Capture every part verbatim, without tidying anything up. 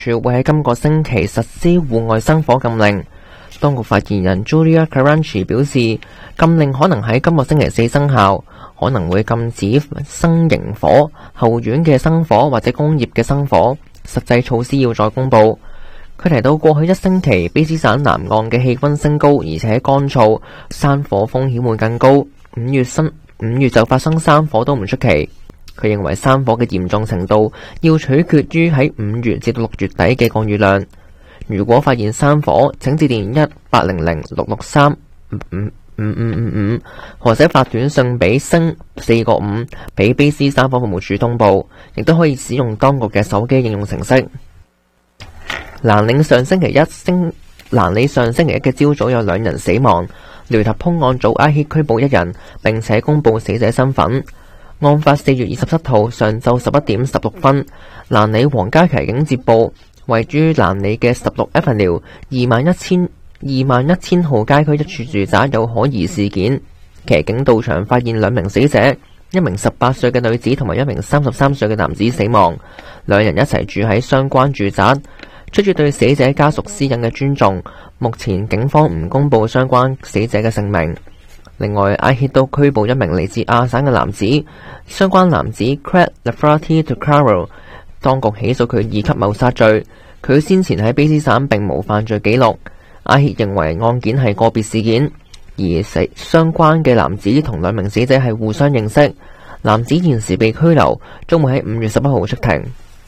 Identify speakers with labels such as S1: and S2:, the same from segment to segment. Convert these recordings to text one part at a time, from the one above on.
S1: 處會喺今個星期實施戶外生火禁令。當局發言人 Julia Caranci 表示，禁令可能喺今個星期四生效，可能會禁止生營火、後院嘅生火或者工業嘅生火，實際措施要再公布。佢提到過去一星期卑詩省南岸嘅氣溫升高，而且乾燥，山火風險會更高。五月新五月就發生山火都唔出奇。佢認為山火嘅嚴重程度要取決於喺五月至到六月底嘅降雨量。如果發現山火，請致電一八零零六六三五五五五五五，或者發短信俾星四個五俾卑詩山火服務處通報，亦都可以使用當局嘅手機應用程式。蘭領上星期一星蘭里上星期一嘅朝早有兩人死亡，聯合兇案組阿希拘捕一人，並且公布死者身份。案發四月二十七號上晝十一點十六分，蘭里皇家騎警接報，位於蘭里嘅十六 Avenue 二萬一千二萬一千號街區一處住宅有可疑事件。騎警到場發現兩名死者，一名十八歲嘅女子同埋一名三十三歲嘅男子死亡，兩人一齊住喺相關住宅。出於對死者家屬私隱嘅尊重，目前警方唔公布相關死者嘅姓名。另外，阿希都拘捕一名嚟自亞省嘅男子，相關男子 Craig Lafferty Tuccaro， 當局起訴佢二級謀殺罪。佢先前喺卑詩省並無犯罪記錄。阿希認為案件係個別事件，而死相關嘅男子同兩名死者係互相認識。男子現時被拘留，將會喺五月十一號出庭。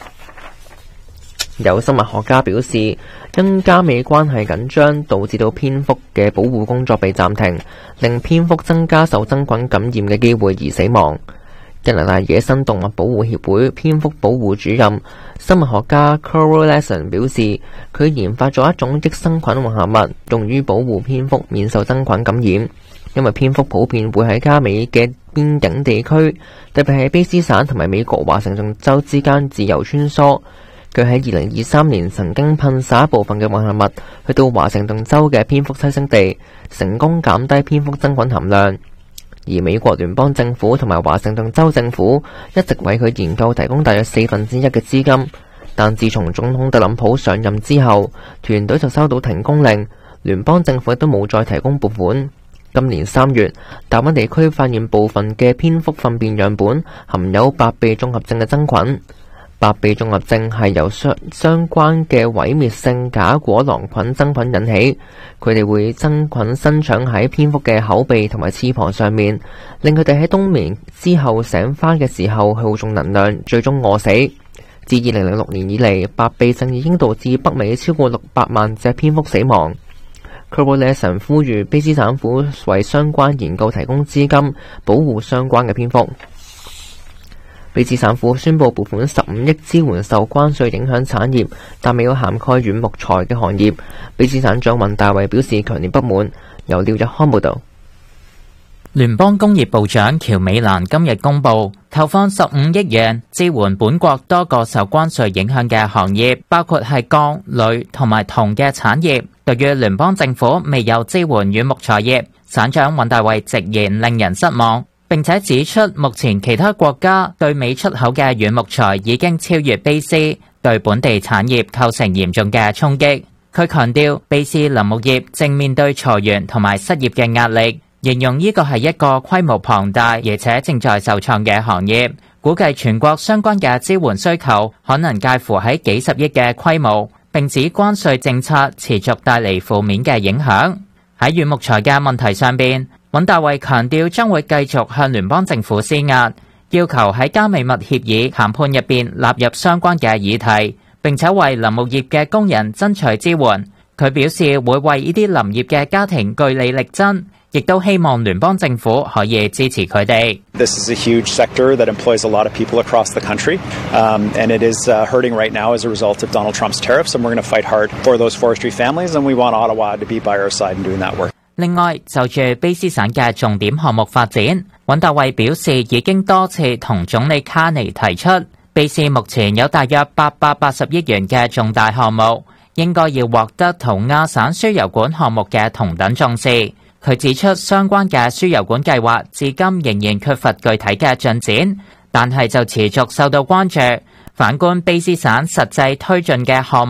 S1: 有生物學家表示，因加美關係緊張，導致到蝙蝠嘅保護工作被暫停，令蝙蝠增加受真菌感染嘅機會而死亡。加拿大野生動物保護協會蝙蝠保護主任生物學家 Carol Lesson 表示，佢研發咗一種益生菌混合物，用於保護蝙蝠免受真菌感染。因為蝙蝠普遍會喺加美嘅邊境地區，特別係卑詩省同埋美國華盛頓州之間自由穿梭。佢喺二零二三年曾經噴灑一部分嘅混合物去到華盛頓州嘅蝙蝠棲息地，成功減低蝙蝠真菌含量。而美國聯邦政府同埋華盛頓州政府一直為佢研究提供大約四分之一嘅資金，但自從總統特朗普上任之後，團隊就收到停工令，聯邦政府亦都冇再提供撥款。今年三月，大溫地區發現部分嘅蝙蝠糞便樣本含有白鼻綜合症嘅真菌。白鼻綜合症係由相相關嘅毀滅性假果囊菌真菌引起，佢哋會真菌生長喺蝙蝠嘅口鼻同埋翅膀上面，令佢哋喺冬眠之後醒返嘅時候耗盡能量，最終餓死。自二零零六年以嚟，白鼻症已經導致北美超過六百萬隻蝙蝠死亡。Carol Lesson 呼籲卑詩省府為相關研究提供資金，保護相關嘅蝙蝠。卑詩省府宣布撥款十五億支援受關稅影響產業，但未有涵蓋軟木材嘅行業。卑詩省長尹大衛表示強烈不滿。由廖日康報道。
S2: 聯邦工業部長喬美蘭今日公布投放十五億元支援本國多個受關稅影響嘅行業，包括係鋼、鋁同埋銅嘅產業。對於聯邦政府未有支援軟木材業，省長尹大衛直言令人失望。並且指出，目前其他國家對美出口嘅軟木材已經超越卑詩，對本地產業構成嚴重嘅衝擊。佢強調，卑詩林木業正面對裁員同埋失業嘅壓力，形容呢個係一個規模龐大而且正在受創嘅行業。估計全國相關嘅支援需求可能介乎喺幾十億嘅規模，並指關稅政策持續帶嚟負面嘅影響。喺軟木材嘅問題上邊，尹大衛強調將會繼續向聯邦政府施壓，要求喺加美密協議談判入邊納入相關嘅議題，並且為林木業嘅工人爭取支援。佢表示會為呢啲林業嘅家庭據理力爭，亦都希望聯邦政府可以支持佢哋。
S3: This is a huge sector that employs a lot of people across the country, um, and it is uh, hurting right now as a result of Donald Trump's tariffs, and we're going to fight hard for those forestry families, and we want Ottawa to be by our side in doing that work.
S2: 另外，就住卑詩省嘅重點項目發展，尹大衛表示已經多次同總理卡尼提出，卑詩目前有大約八百八十億元嘅重大項目，應該要獲得同亞省輸油管項目嘅同等重視。佢指出，相關嘅輸油管計劃至今仍然缺乏具體嘅進展，但係就持續受到關注。反觀卑詩省實際推進嘅項目，